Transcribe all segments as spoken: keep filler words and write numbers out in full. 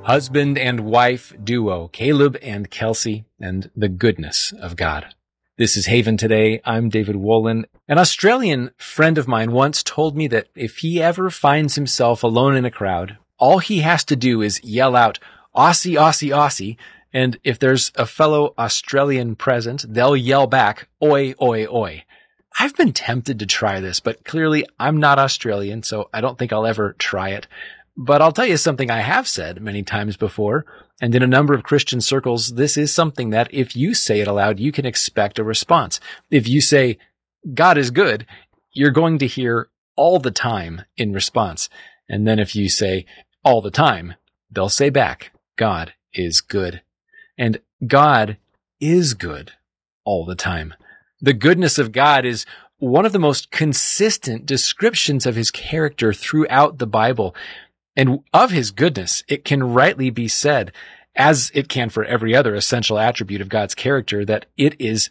husband and wife duo, Caleb and Kelsey, and the goodness of God. This is Haven Today. I'm David Wolin. An Australian friend of mine once told me that if he ever finds himself alone in a crowd, all he has to do is yell out, "Aussie, Aussie, Aussie," and if there's a fellow Australian present, they'll yell back, "Oi, oi, oi." I've been tempted to try this, but clearly I'm not Australian, so I don't think I'll ever try it. But I'll tell you something I have said many times before, and in a number of Christian circles, this is something that if you say it aloud, you can expect a response. If you say, "God is good," you're going to hear "all the time" in response. And then if you say "all the time," they'll say back, "God is good." And God is good all the time. The goodness of God is one of the most consistent descriptions of his character throughout the Bible. And of his goodness, it can rightly be said, as it can for every other essential attribute of God's character, that it is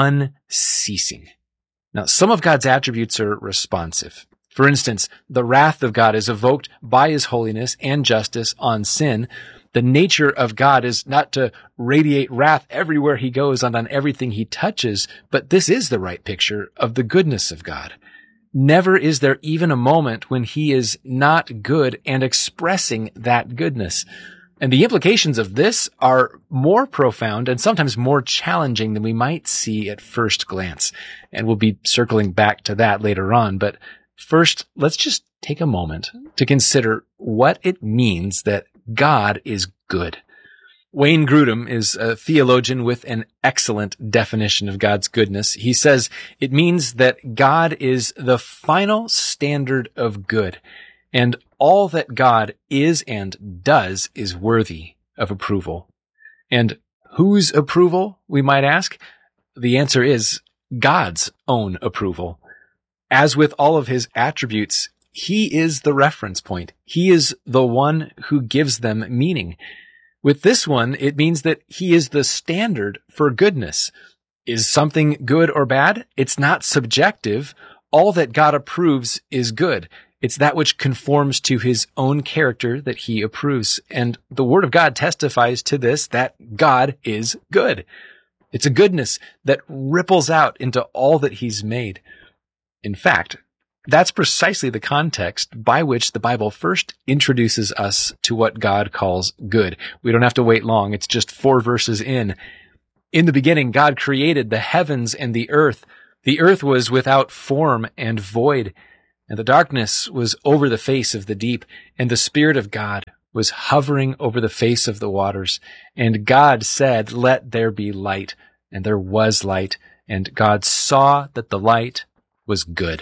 unceasing. Now, some of God's attributes are responsive. For instance, the wrath of God is evoked by his holiness and justice on sin. The nature of God is not to radiate wrath everywhere he goes and on everything he touches, but this is the right picture of the goodness of God. Never is there even a moment when he is not good and expressing that goodness. And the implications of this are more profound and sometimes more challenging than we might see at first glance. And we'll be circling back to that later on. But first, let's just take a moment to consider what it means that God is good. Wayne Grudem is a theologian with an excellent definition of God's goodness. He says it means that God is the final standard of good, and all that God is and does is worthy of approval. And whose approval, we might ask? The answer is God's own approval. As with all of his attributes, he is the reference point. He is the one who gives them meaning. With this one, it means that he is the standard for goodness. Is something good or bad? It's not subjective. All that God approves is good. It's that which conforms to his own character that he approves. And the Word of God testifies to this, that God is good. It's a goodness that ripples out into all that he's made. In fact, that's precisely the context by which the Bible first introduces us to what God calls good. We don't have to wait long. It's just four verses in. In the beginning, God created the heavens and the earth. The earth was without form and void, and the darkness was over the face of the deep, and the Spirit of God was hovering over the face of the waters. And God said, "Let there be light," and there was light, and God saw that the light was good.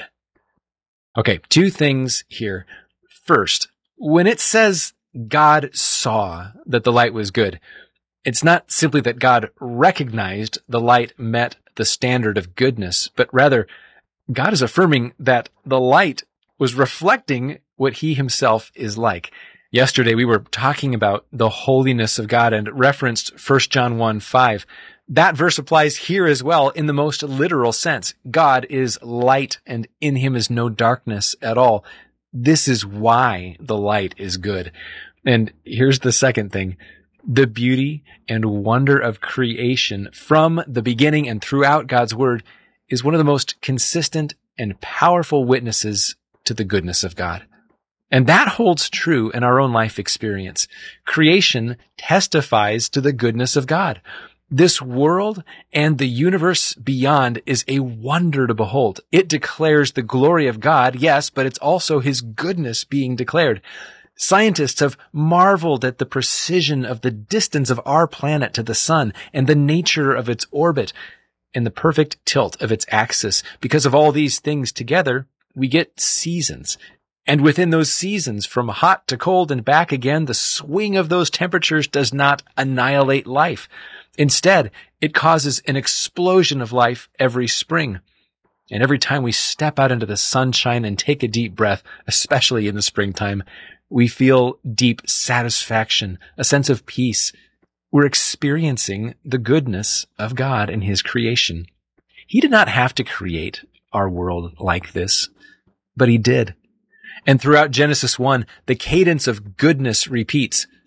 Okay, two things here. First, when it says God saw that the light was good, it's not simply that God recognized the light met the standard of goodness, but rather God is affirming that the light was reflecting what he himself is like. Yesterday, we were talking about the holiness of God and referenced First John one five. That verse applies here as well in the most literal sense. God is light, and in him is no darkness at all. This is why the light is good. And here's the second thing. The beauty and wonder of creation from the beginning and throughout God's word is one of the most consistent and powerful witnesses to the goodness of God. And that holds true in our own life experience. Creation testifies to the goodness of God. This world and the universe beyond is a wonder to behold. It declares the glory of God, yes, but it's also his goodness being declared. Scientists have marveled at the precision of the distance of our planet to the sun and the nature of its orbit and the perfect tilt of its axis. Because of all these things together, we get seasons. And within those seasons, from hot to cold and back again, the swing of those temperatures does not annihilate life. Instead, it causes an explosion of life every spring. And every time we step out into the sunshine and take a deep breath, especially in the springtime, we feel deep satisfaction, a sense of peace. We're experiencing the goodness of God in his creation. He did not have to create our world like this, but he did. And throughout Genesis one, the cadence of goodness repeats.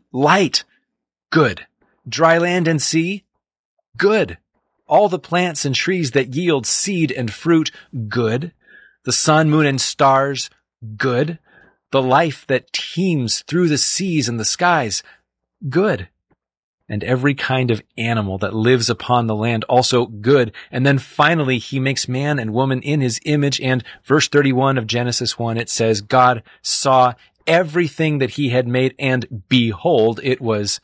Light, good. Dry land and sea, good. All the plants and trees that yield seed and fruit, good. The sun, moon, and stars, good. The life that teems through the seas and the skies, good. And every kind of animal that lives upon the land, also good. And then finally, he makes man and woman in his image. And verse thirty-one of Genesis one, it says, God saw everything that he had made, and behold, it was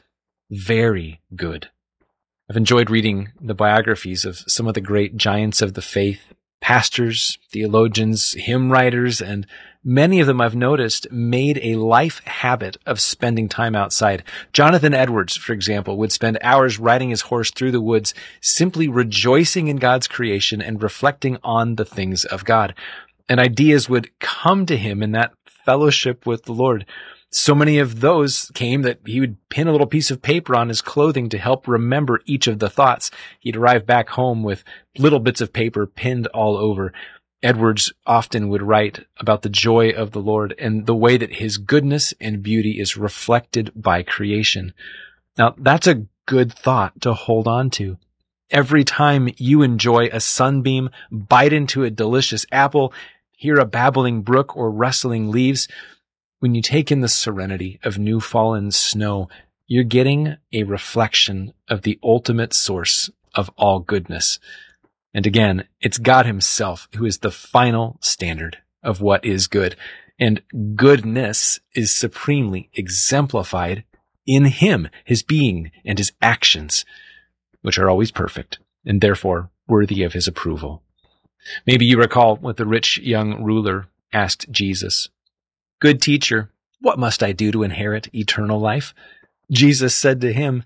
very good. I've enjoyed reading the biographies of some of the great giants of the faith, pastors, theologians, hymn writers, and many of them I've noticed made a life habit of spending time outside. Jonathan Edwards, for example, would spend hours riding his horse through the woods, simply rejoicing in God's creation and reflecting on the things of God. And ideas would come to him in that fellowship with the Lord. So many of those came that he would pin a little piece of paper on his clothing to help remember each of the thoughts. He'd arrive back home with little bits of paper pinned all over. Edwards often would write about the joy of the Lord and the way that his goodness and beauty is reflected by creation. Now, that's a good thought to hold on to. Every time you enjoy a sunbeam, bite into a delicious apple, hear a babbling brook or rustling leaves, when you take in the serenity of new fallen snow, you're getting a reflection of the ultimate source of all goodness. And again, it's God himself who is the final standard of what is good. And goodness is supremely exemplified in him, his being and his actions, which are always perfect and therefore worthy of his approval. Maybe you recall what the rich young ruler asked Jesus. Good teacher, what must I do to inherit eternal life? Jesus said to him,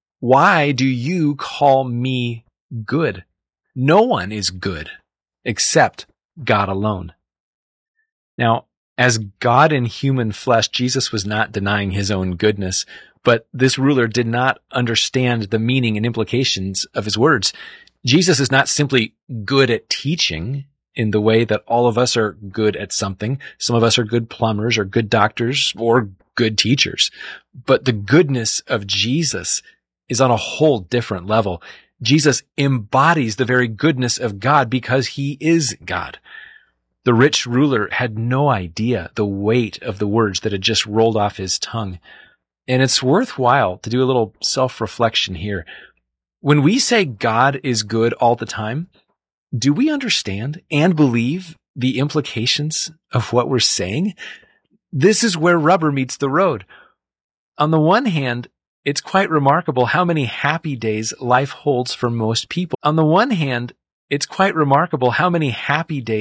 why do you call me good? No one is good except God alone. Now, as God in human flesh, Jesus was not denying his own goodness, but this ruler did not understand the meaning and implications of his words. Jesus is not simply good at teaching in the way that all of us are good at something. Some of us are good plumbers or good doctors or good teachers. But the goodness of Jesus is on a whole different level. Jesus embodies the very goodness of God because he is God. The rich ruler had no idea the weight of the words that had just rolled off his tongue. And it's worthwhile to do a little self-reflection here. When we say God is good all the time, do we understand and believe the implications of what we're saying? This is where rubber meets the road. On the one hand, it's quite remarkable how many happy days life holds for most people. On the one hand, it's quite remarkable how many happy days